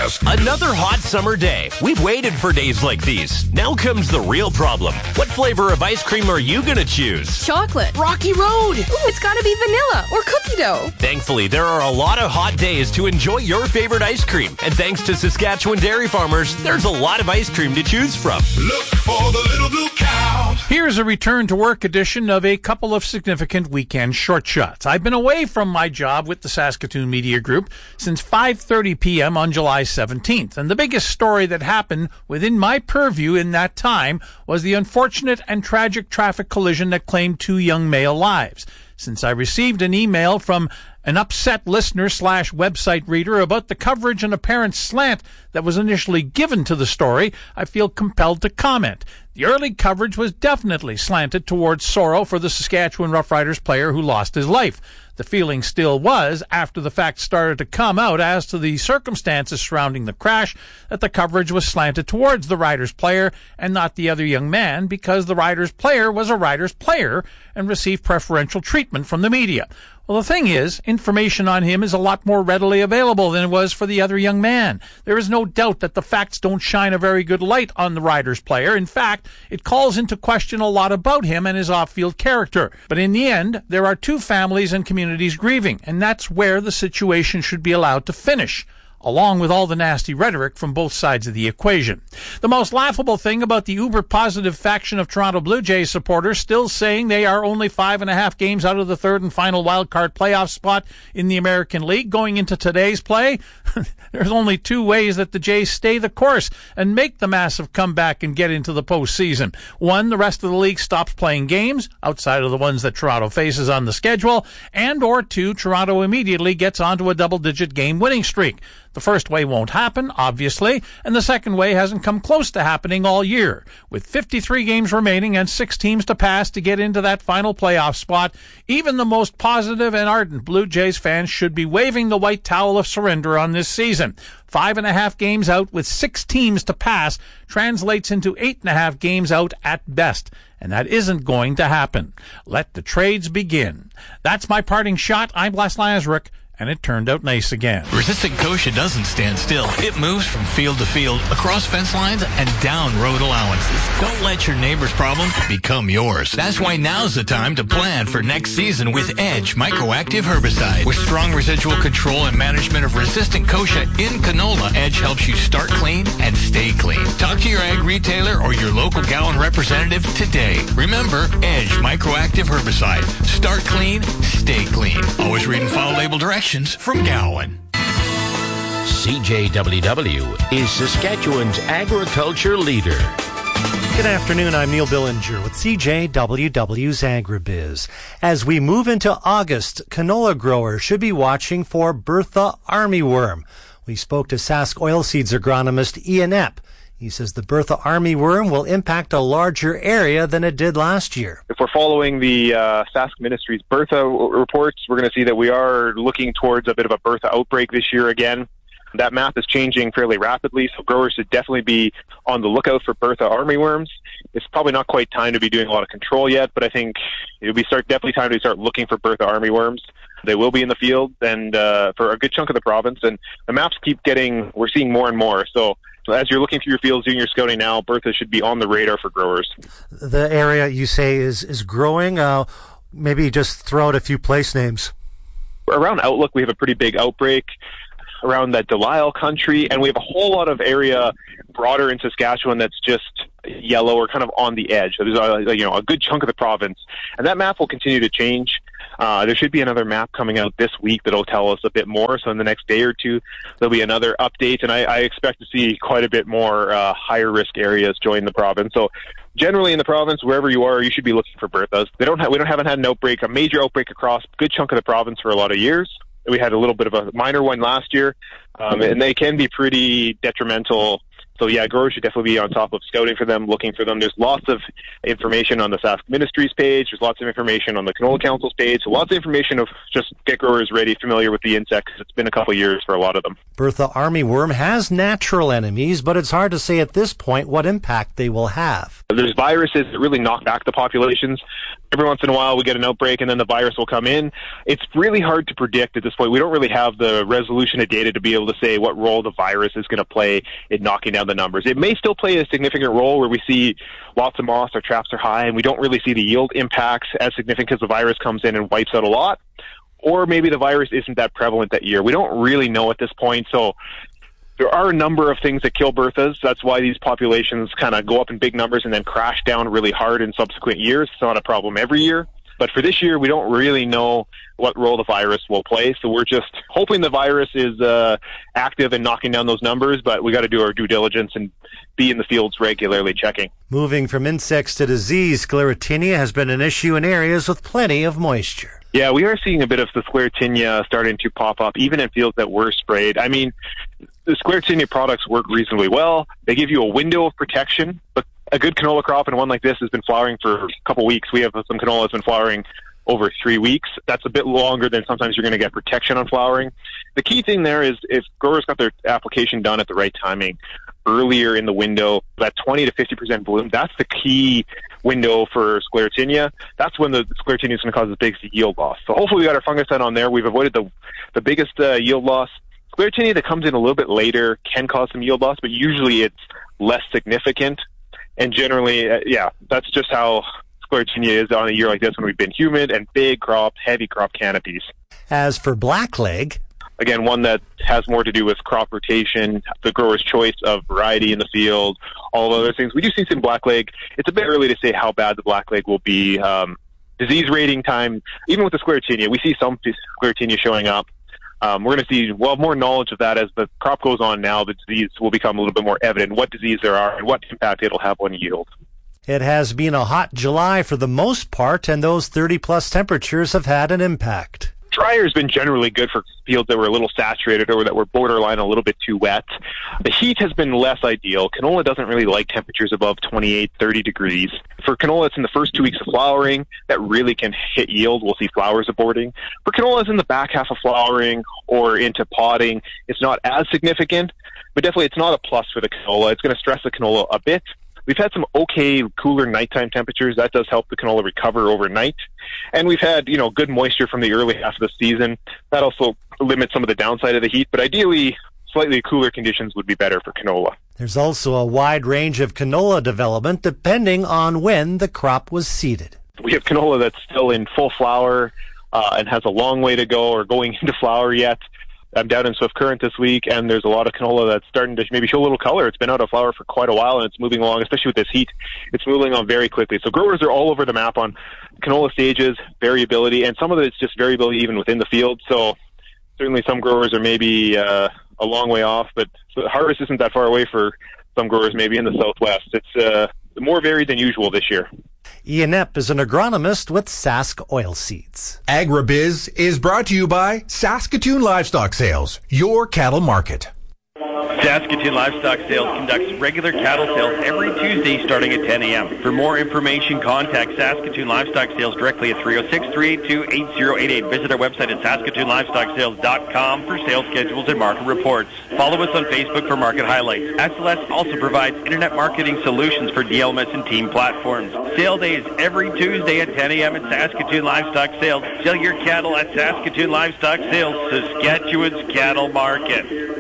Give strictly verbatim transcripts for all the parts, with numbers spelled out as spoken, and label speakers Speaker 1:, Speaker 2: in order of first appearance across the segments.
Speaker 1: Sask.
Speaker 2: Another hot summer day. We've waited for days like these. Now comes the real problem. What flavor of ice cream are you gonna choose?
Speaker 3: Chocolate.
Speaker 4: Rocky Road.
Speaker 3: Ooh, it's gotta be vanilla or cookie dough.
Speaker 2: Thankfully, there are a lot of hot days to enjoy your favorite ice cream. And thanks to Saskatchewan Dairy Farmers, there's a lot of ice cream to choose from.
Speaker 1: Look for the little blue cow.
Speaker 5: Here's a return to work edition of a couple of significant weekend short shots. I've been away from my job with the Saskatoon Media Group since five thirty p.m. on July seventeenth, and the biggest story that happened within my purview in that time was the unfortunate and tragic traffic collision that claimed two young male lives. Since I received an email from an upset listener slash website reader about the coverage and apparent slant that was initially given to the story, I feel compelled to comment. The early coverage was definitely slanted towards sorrow for the Saskatchewan Roughriders player who lost his life. The feeling still was, after the facts started to come out as to the circumstances surrounding the crash, that the coverage was slanted towards the Riders player and not the other young man, because the Riders player was a Riders player and received preferential treatment from the media. Well, the thing is, information on him is a lot more readily available than it was for the other young man. There is no doubt that the facts don't shine a very good light on the Riders player. In fact, it calls into question a lot about him and his off-field character. But in the end, there are two families and communities grieving, and that's where the situation should be allowed to finish, along with all the nasty rhetoric from both sides of the equation. The most laughable thing about the uber-positive faction of Toronto Blue Jays supporters still saying they are only five and a half games out of the third and final wildcard playoff spot in the American League going into today's play, there's only two ways that the Jays stay the course and make the massive comeback and get into the postseason. One, the rest of the league stops playing games, outside of the ones that Toronto faces on the schedule, and or two, Toronto immediately gets onto a double-digit game winning streak. The first way won't happen, obviously, and the second way hasn't come close to happening all year. With fifty-three games remaining and six teams to pass to get into that final playoff spot, even the most positive and ardent Blue Jays fans should be waving the white towel of surrender on this season. Five and a half games out with six teams to pass translates into eight and a half games out at best, and that isn't going to happen. Let the trades begin. That's my parting shot. I'm Les Lazaruk, and it turned out nice again.
Speaker 6: Resistant Kosher doesn't stand still. It moves from field to field, across fence lines, and down road allowances. Don't let your neighbor's problem become yours. That's why now's the time to plan for next season with Edge Microactive Herbicide. With strong residual control and management of resistant Kosher in canola, Edge helps you start clean and stay clean. Talk to your ag retailer or your local Gowan representative today. Remember, Edge Microactive Herbicide. Start clean, stay clean. Always read and follow label directions from Gowan.
Speaker 7: C J W W is Saskatchewan's agriculture leader.
Speaker 8: Good afternoon, I'm Neil Billinger with C J W W's AgriBiz. As we move into August, canola growers should be watching for Bertha armyworm. We spoke to Sask Oilseeds agronomist Ian Epp. He says the Bertha armyworm will impact a larger area than it did last year.
Speaker 9: If we're following the uh, Sask Ministries Bertha reports, we're going to see that we are looking towards a bit of a Bertha outbreak this year again. That map is changing fairly rapidly, so growers should definitely be on the lookout for Bertha armyworms. It's probably not quite time to be doing a lot of control yet, but I think it'll be start, definitely time to start looking for Bertha armyworms. They will be in the field and uh, for a good chunk of the province, and the maps keep getting, we're seeing more and more. So So as you're looking through your fields, doing your scouting now, Bertha should be on the radar for growers.
Speaker 8: The area you say is, is growing. Uh, maybe just throw out a few place names.
Speaker 9: Around Outlook, we have a pretty big outbreak around that Delisle country, and we have a whole lot of area broader in Saskatchewan that's just yellow or kind of on the edge. So there's a, you know, a good chunk of the province, and that map will continue to change. Uh, there should be another map coming out this week that'll tell us a bit more. So in the next day or two, there'll be another update, and I, I expect to see quite a bit more uh, higher risk areas join the province. So generally in the province, wherever you are, you should be looking for Berthas. They don't have, we don't haven't had an outbreak, a major outbreak across a good chunk of the province for a lot of years. We had a little bit of a minor one last year, um, and they can be pretty detrimental So yeah, growers should definitely be on top of scouting for them, looking for them. There's lots of information on the Sask Ministries page. There's lots of information on the Canola Council's page. So lots of information of just get growers ready, familiar with the insects. It's been a couple of years for a lot of them.
Speaker 8: Bertha armyworm has natural enemies, but it's hard to say at this point what impact they will have.
Speaker 9: There's viruses that really knock back the populations. Every once in a while we get an outbreak and then the virus will come in. It's really hard to predict at this point. We don't really have the resolution of data to be able to say what role the virus is going to play in knocking down the numbers. It may still play a significant role where we see lots of moths, our traps are high, and we don't really see the yield impacts as significant because the virus comes in and wipes out a lot. Or maybe the virus isn't that prevalent that year. We don't really know at this point. So there are a number of things that kill Berthas. That's why these populations kind of go up in big numbers and then crash down really hard in subsequent years. It's not a problem every year. But for this year, we don't really know what role the virus will play. So we're just hoping the virus is uh, active in knocking down those numbers, but we got to do our due diligence and be in the fields regularly checking.
Speaker 8: Moving from insects to disease, Sclerotinia has been an issue in areas with plenty of moisture.
Speaker 9: Yeah, we are seeing a bit of the Sclerotinia starting to pop up, even in fields that were sprayed. I mean, the Sclerotinia products work reasonably well. They give you a window of protection, but a good canola crop and one like this has been flowering for a couple weeks. We have some canola that's been flowering over three weeks. That's a bit longer than sometimes you're going to get protection on flowering. The key thing there is if growers got their application done at the right timing, earlier in the window, that twenty to fifty percent bloom, that's the key window for Sclerotinia. That's when the Sclerotinia is going to cause the biggest yield loss. So hopefully we got our fungicide on there. We've avoided the the biggest uh, yield loss. Sclerotinia that comes in a little bit later can cause some yield loss, but usually it's less significant. And generally, uh, yeah, that's just how Sclerotinia is on a year like this when we've been humid and big crops, heavy crop canopies.
Speaker 8: As for blackleg,
Speaker 9: again, one that has more to do with crop rotation, the grower's choice of variety in the field, all of other things. We do see some blackleg. It's a bit early to say how bad the blackleg will be. Um, disease rating time, even with the Sclerotinia, we see some Sclerotinia showing up. Um, we're going to see, well, more knowledge of that as the crop goes on now. The disease will become a little bit more evident, what disease there are and what impact it'll have on yield.
Speaker 8: It has been a hot July for the most part, and those thirty-plus temperatures have had an impact.
Speaker 9: Drier has been generally good for fields that were a little saturated or that were borderline a little bit too wet. The heat has been less ideal. Canola doesn't really like temperatures above twenty-eight, thirty degrees. For canola, it's in the first two weeks of flowering that really can hit yield. We'll see flowers aborting. For canola, it's in the back half of flowering or into podding. It's not as significant, but definitely it's not a plus for the canola. It's going to stress the canola a bit. We've had some okay cooler nighttime temperatures. That does help the canola recover overnight. And we've had, you know, good moisture from the early half of the season. That also limits some of the downside of the heat. But ideally, slightly cooler conditions would be better for canola.
Speaker 8: There's also a wide range of canola development depending on when the crop was seeded.
Speaker 9: We have canola that's still in full flower uh, and has a long way to go or going into flower yet. I'm down in Swift Current this week, and there's a lot of canola that's starting to maybe show a little color. It's been out of flower for quite a while, and it's moving along, especially with this heat. It's moving on very quickly. So growers are all over the map on canola stages, variability, and some of it's just variability even within the field. So certainly some growers are maybe uh, a long way off, but the harvest isn't that far away for some growers maybe in the Southwest. It's uh, more varied than usual this year.
Speaker 8: Ian Epp is an agronomist with Sask Oilseeds.
Speaker 1: AgriBiz is brought to you by Saskatoon Livestock Sales, your cattle market.
Speaker 4: Saskatoon Livestock Sales conducts regular cattle sales every Tuesday starting at ten a.m. For more information, contact Saskatoon Livestock Sales directly at three oh six, three eight two, eight oh eight eight. Visit our website at saskatoon livestock sales dot com for sales schedules and market reports. Follow us on Facebook for market highlights. S L S also provides internet marketing solutions for D L M S and team platforms. Sale days every Tuesday at ten a.m. at Saskatoon Livestock Sales. Sell your cattle at Saskatoon Livestock Sales, Saskatchewan's cattle market.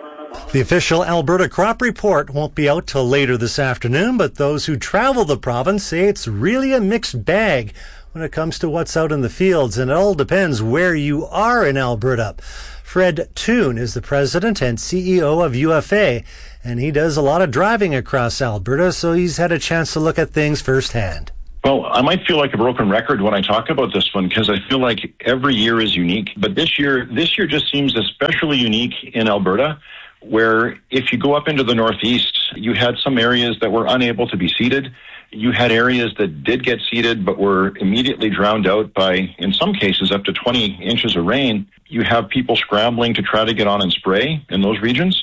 Speaker 8: The official Alberta crop report won't be out till later this afternoon, but those who travel the province say it's really a mixed bag when it comes to what's out in the fields, and it all depends where you are in Alberta. Fred Toon is the president and C E O of U F A, and he does a lot of driving across Alberta, so he's had a chance to look at things firsthand.
Speaker 10: Well, I might feel like a broken record when I talk about this one because I feel like every year is unique. But this year, this year just seems especially unique in Alberta, where if you go up into the Northeast, you had some areas that were unable to be seeded. You had areas that did get seeded but were immediately drowned out by, in some cases, up to twenty inches of rain. You have people scrambling to try to get on and spray in those regions.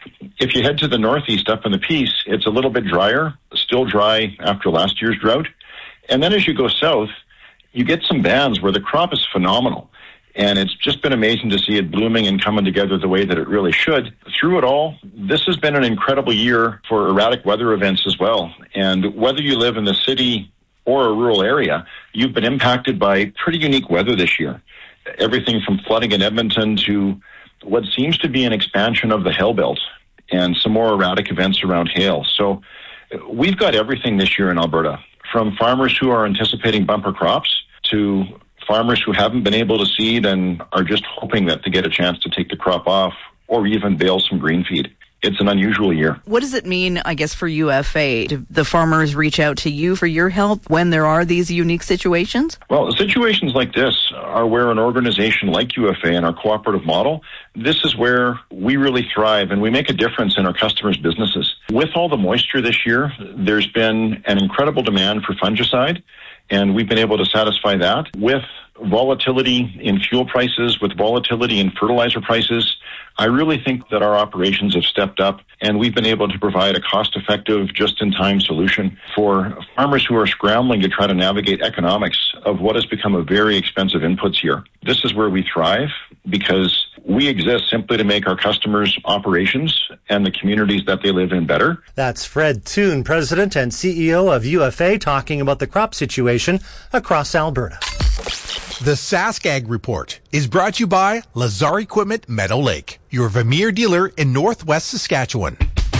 Speaker 10: If you head to the northeast up in the Peace, it's a little bit drier, still dry after last year's drought. And then as you go south, you get some bands where the crop is phenomenal. And it's just been amazing to see it blooming and coming together the way that it really should. Through it all, this has been an incredible year for erratic weather events as well. And whether you live in the city or a rural area, you've been impacted by pretty unique weather this year. Everything from flooding in Edmonton to what seems to be an expansion of the hail belt and some more erratic events around hail. So we've got everything this year in Alberta, from farmers who are anticipating bumper crops to farmers who haven't been able to seed and are just hoping that they get a chance to take the crop off or even bale some green feed. It's an unusual year.
Speaker 11: What does it mean, I guess, for U F A? Do the farmers reach out to you for your help when there are these unique situations?
Speaker 10: Well, situations like this are where an organization like U F A and our cooperative model, this is where we really thrive and we make a difference in our customers' businesses. With all the moisture this year, there's been an incredible demand for fungicide, and we've been able to satisfy that. With volatility in fuel prices, with volatility in fertilizer prices, I really think that our operations have stepped up and we've been able to provide a cost-effective, just-in-time solution for farmers who are scrambling to try to navigate economics of what has become a very expensive inputs here. This is where we thrive because we exist simply to make our customers' operations and the communities that they live in better.
Speaker 8: That's Fred Toon, President and C E O of U F A, talking about the crop situation across Alberta.
Speaker 1: The Sask Ag Report is brought to you by Lazar Equipment Meadow Lake, your Vermeer dealer in Northwest Saskatchewan.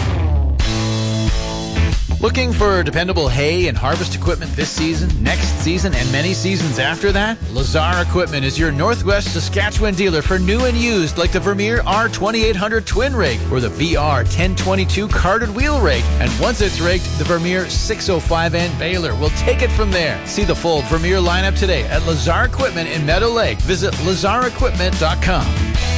Speaker 12: Looking for dependable hay and harvest equipment this season, next season, and many seasons after that? Lazar Equipment is your Northwest Saskatchewan dealer for new and used, like the Vermeer R twenty-eight hundred twin rake or the V R ten twenty-two carded wheel rake. And once it's raked, the Vermeer six oh five N baler will take it from there. See the full Vermeer lineup today at Lazar Equipment in Meadow Lake. Visit lazar equipment dot com.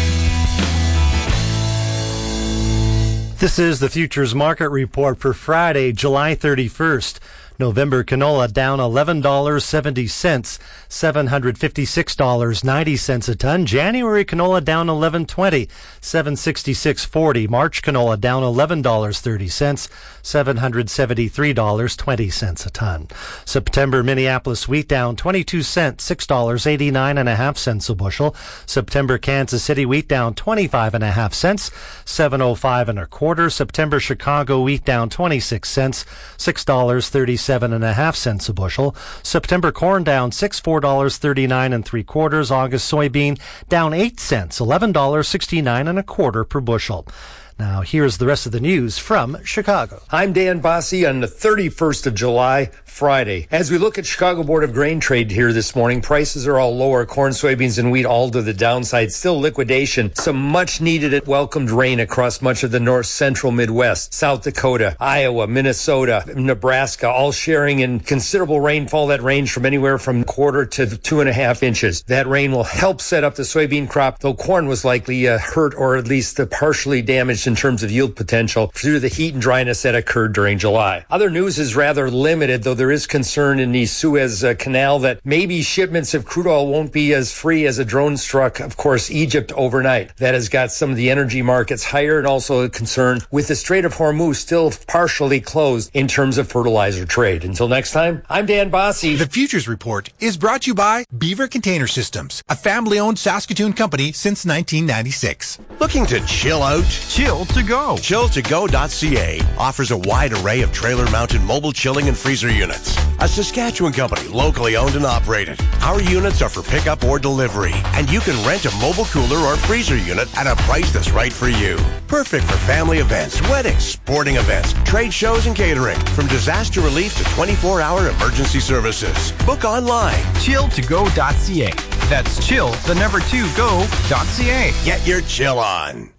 Speaker 8: This is the Futures Market Report for Friday, July thirty-first. November canola down eleven dollars and seventy cents, seven hundred fifty-six dollars and ninety cents a ton. January canola down eleven twenty, seven sixty-six forty. March canola down eleven dollars and thirty cents, seven hundred seventy-three dollars and twenty cents a ton. September Minneapolis wheat down twenty-two cents, six dollars and eighty-nine and a half cents a bushel. September Kansas City wheat down twenty-five and a half cents, seven oh five and a quarter. September Chicago wheat down twenty-six cents, six dollars and thirty-seven and a half cents a bushel. September corn down six, four dollars and thirty-nine and three quarters. August soybean down eight cents, eleven dollars and sixty-nine and a quarter per bushel. Now, here's the rest of the news from Chicago.
Speaker 13: I'm Dan Bossy on the thirty-first of July, Friday. As we look at Chicago Board of Grain Trade here this morning, prices are all lower. Corn, soybeans, and wheat all to the downside. Still liquidation. Some much needed and welcomed rain across much of the north central Midwest, South Dakota, Iowa, Minnesota, Nebraska, all sharing in considerable rainfall that ranged from anywhere from quarter to two and a half inches. That rain will help set up the soybean crop, though corn was likely uh, hurt or at least uh, partially damaged in terms of yield potential due to the heat and dryness that occurred during July. Other news is rather limited, though there is concern in the Suez uh, Canal that maybe shipments of crude oil won't be as free as a drone struck, of course, Egypt overnight. That has got some of the energy markets higher, and also a concern with the Strait of Hormuz still partially closed in terms of fertilizer trade. Until next time, I'm Dan Bossy.
Speaker 1: The Futures Report is brought to you by Beaver Container Systems, a family-owned Saskatoon company since nineteen ninety-six.
Speaker 14: Looking to chill out? Chill to go. chill to go dot c a offers a wide array of trailer-mounted mobile chilling and freezer units. A Saskatchewan company, locally owned and operated. Our units are for pickup or delivery, and you can rent a mobile cooler or freezer unit at a price that's right for you. Perfect for family events, weddings, sporting events, trade shows, and catering. From disaster relief to twenty-four hour emergency services. Book online.
Speaker 15: chill to go dot c a. That's chill, the number two, go dot c a.
Speaker 14: Get your chill on.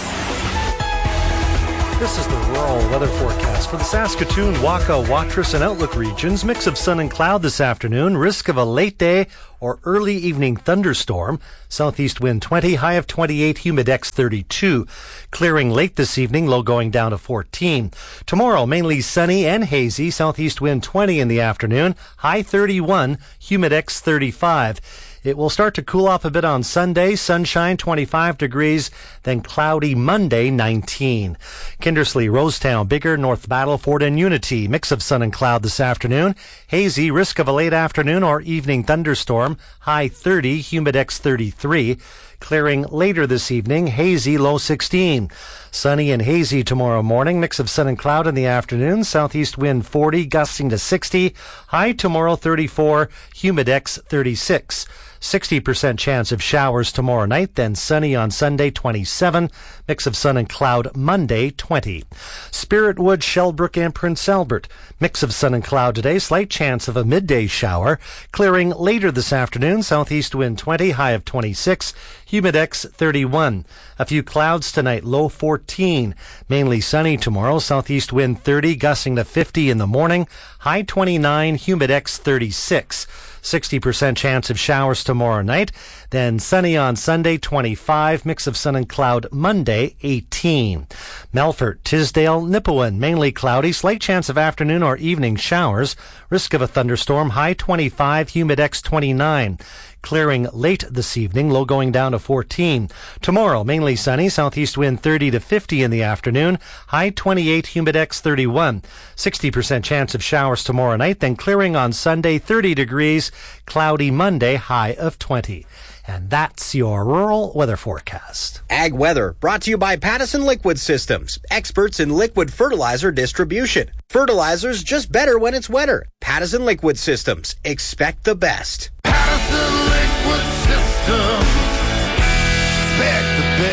Speaker 8: This is the rural weather forecast for the Saskatoon, Waka, Watrous, and Outlook regions. Mix of sun and cloud this afternoon. Risk of a late day or early evening thunderstorm. Southeast wind twenty, high of twenty-eight, humidex thirty-two. Clearing late this evening, low going down to fourteen. Tomorrow, mainly sunny and hazy. Southeast wind twenty in the afternoon, high thirty-one, humidex thirty-five. It will start to cool off a bit on Sunday. Sunshine, twenty-five degrees. Then cloudy Monday, nineteen. Kindersley, Rosetown, Bigger, North Battleford, and Unity. Mix of sun and cloud this afternoon. Hazy, risk of a late afternoon or evening thunderstorm. High thirty, Humidex thirty-three. Clearing later this evening, hazy, low sixteen. Sunny and hazy tomorrow morning, mix of sun and cloud in the afternoon, southeast wind forty, gusting to sixty. High tomorrow thirty-four, Humidex thirty-six. sixty percent chance of showers tomorrow night, then sunny on Sunday, twenty-seven. Mix of sun and cloud Monday, twenty. Spiritwood, Shellbrook, and Prince Albert. Mix of sun and cloud today, slight chance of a midday shower. Clearing later this afternoon, southeast wind twenty, high of twenty-six. Humidex thirty-one. A few clouds tonight, low fourteen. Mainly sunny tomorrow, southeast wind thirty, gusting to fifty in the morning. High twenty-nine, Humidex thirty-six. sixty percent chance of showers tomorrow night. Then sunny on Sunday, twenty-five. Mix of sun and cloud Monday, eighteen. Melfort, Tisdale, Nipawin, mainly cloudy. Slight chance of afternoon or evening showers. Risk of a thunderstorm, high twenty-five, Humidex twenty-nine. Clearing late this evening, low going down to fourteen. Tomorrow, mainly sunny, southeast wind thirty to fifty in the afternoon, high twenty-eight, Humidex thirty-one. sixty percent chance of showers tomorrow night, then clearing on Sunday, thirty degrees, cloudy Monday, high of twenty. And that's your rural weather forecast.
Speaker 16: Ag Weather, brought to you by Pattison Liquid Systems, experts in liquid fertilizer distribution. Fertilizer's just better when it's wetter. Pattison Liquid Systems, expect the best.
Speaker 17: Pattison Liquid Systems, expect the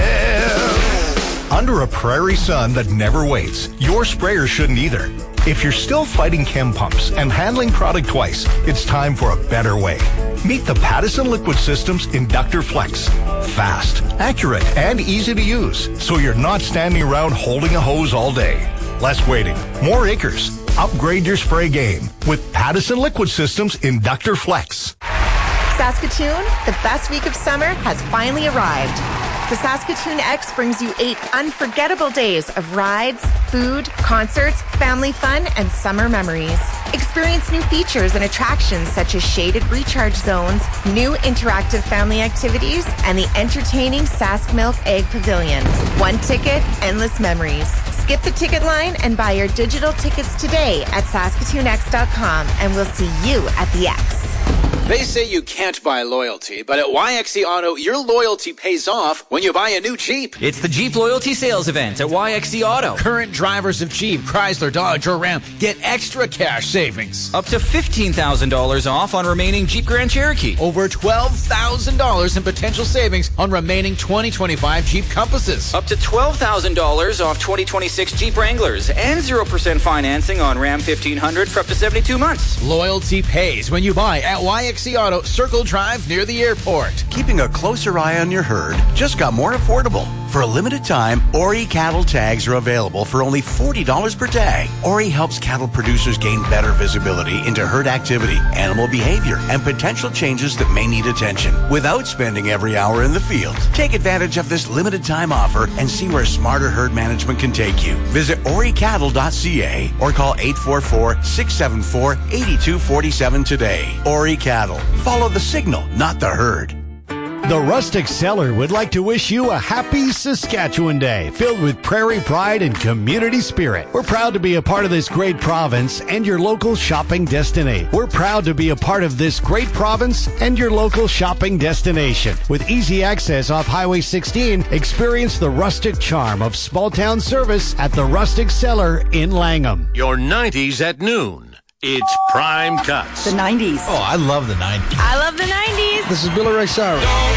Speaker 17: best.
Speaker 18: Under a prairie sun that never waits, your sprayer shouldn't either. If you're still fighting chem pumps and handling product twice, it's time for a better way. Meet the Pattison Liquid Systems Inductor Flex. Fast, accurate, and easy to use, so you're not standing around holding a hose all day. Less waiting, more acres. Upgrade your spray game with Pattison Liquid Systems Inductor Flex.
Speaker 19: Saskatoon, the best week of summer has finally arrived. The Saskatoon X brings you eight unforgettable days of rides, food, concerts, family fun, and summer memories. Experience new features and attractions such as shaded recharge zones, new interactive family activities, and the entertaining Sask Milk Egg Pavilion. One ticket, endless memories. Skip the ticket line and buy your digital tickets today at Saskatoon X dot com, and we'll see you at the X.
Speaker 12: They say you can't buy loyalty, but at Y X E Auto, your loyalty pays off when you buy a new Jeep.
Speaker 20: It's the Jeep Loyalty Sales Event at Y X E Auto.
Speaker 12: Current drivers of Jeep, Chrysler, Dodge, or Ram get extra cash savings.
Speaker 20: Up to fifteen thousand dollars off on remaining Jeep Grand Cherokee.
Speaker 12: Over twelve thousand dollars in potential savings on remaining twenty twenty-five Jeep Compasses.
Speaker 20: Up to twelve thousand dollars off twenty twenty-six Jeep Wranglers. And zero percent financing on Ram fifteen hundred for up to seventy-two months.
Speaker 12: Loyalty pays when you buy at Y X E Auto, Circle Drive near the airport.
Speaker 21: Keeping a closer eye on your herd just got more affordable. For a limited time, Ori cattle tags are available for only forty dollars per tag. Ori helps cattle producers gain better visibility into herd activity, animal behavior, and potential changes that may need attention without spending every hour in the field. Take advantage of this limited time offer and see where smarter herd management can take you. Visit ori cattle dot c a or call eight four four, six seven four, eight two four seven today. Ori Cattle. Follow the signal, not the herd.
Speaker 22: The Rustic Cellar would like to wish you a happy Saskatchewan Day, filled with prairie pride and community spirit. We're proud to be a part of this great province and your local shopping destination. We're proud to be a part of this great province and your local shopping destination. With easy access off Highway sixteen, experience the rustic charm of small town service at the Rustic Cellar in Langham.
Speaker 7: Your nineties at noon. It's Prime Cuts.
Speaker 23: The nineties.
Speaker 15: Oh, I love the nineties.
Speaker 3: I love the nineties.
Speaker 15: This is Billy Ray Cyrus.
Speaker 17: Don't